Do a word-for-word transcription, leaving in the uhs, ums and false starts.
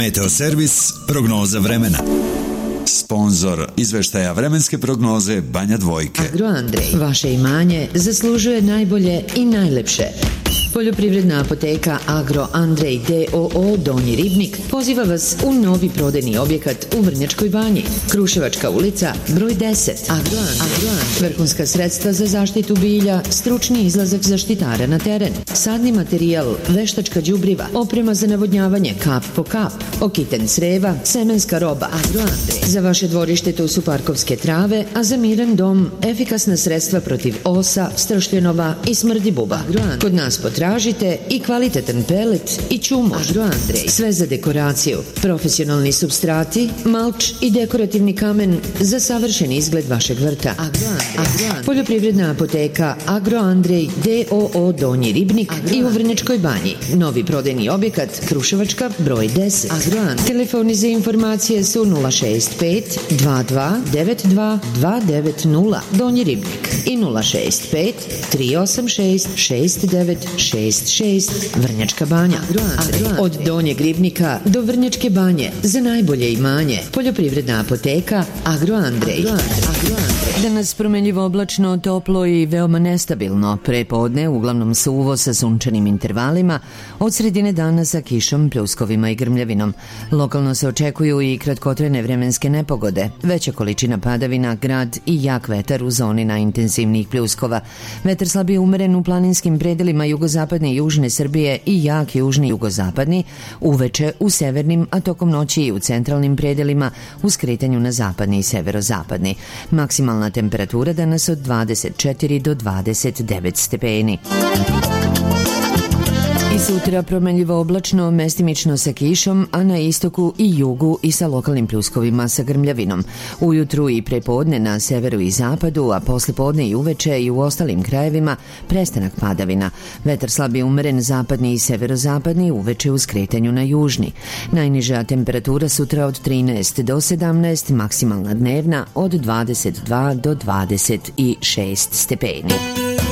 Meteoservis prognoza vremena. Sponzor izveštaja vremenske prognoze Banja Dvojke. Agroandrej, vaše imanje zaslužuje najbolje i najlepše. Poljoprivredna apoteka Agroandrej D O O Donji Ribnik poziva vas u novi prodajni objekat u Vrnjačkoj Banji. Kruševačka ulica, broj deset. Agroandrej. Vrhunska sredstva za zaštitu bilja, stručni izlazak zaštitara na teren, sadni materijal, veštačka đubriva, oprema za navodnjavanje kap po kap, okiten creva, semenska roba. Agroandrej. Za vaše dvorište tu su parkovske trave, a za miran dom efikasna sredstva protiv osa, stršljenova i smrdi buba. Agroandrej. Kod nas potražite i kvalitetan pelet i čumož. Agroandrej. Sve za dekoraciju, profesionalni supstrati, malč i dekorativni kamen za savršen izgled vašeg vrta. Agroandrej. Poljoprivredna apoteka Agroandrej D O O Donji Ribnik i u Vrnjačkoj Banji. Novi prodajni objekat Kruševačka broj deset. Agroandrej. Telefoni za informacije su nula šest pet dva dva devet dva dva devet nula Donji Ribnik i nula šest pet tri osam šest šest devet šest šest Vrnjačka Banja. Od Donjeg Ribnika do Vrnjačke Banje za najbolje imanje. Poljoprivredna apoteka Agroandrej. Danas promenljivo oblačno, toplo i veoma nestabilno. Prepodne uglavnom suvo sa sunčanim intervalima, od sredine dana sa kišom, pljuskovima i grmljavinom. Lokalno se očekuju i kratkotrajne vremenske nepogode, veća količina padavina, grad i jak vetar u zoni najintenzivnijih pljuskova. Vetar slabije umeren u planinskim predelima jugozapadne i južne Srbije i jak južni jugozapadni, uveče u severnim, a tokom noći i u centralnim predelima u skretanju na zapadni i severozapadni. Maksimalna temperatura danas od dvadeset četiri do dvadeset devet stepeni. I sutra promenljivo oblačno, mestimično sa kišom, a na istoku i jugu i sa lokalnim pljuskovima sa grmljavinom. Ujutru i prepodne na severu i zapadu, a posle podne i uveče i u ostalim krajevima prestanak padavina. Vetar slabije umeren zapadni i severozapadni, uveče u skretanju na južni. Najniža temperatura sutra od trinaest do sedamnaest, maksimalna dnevna od dvadeset dva do dvadeset šest stepeni.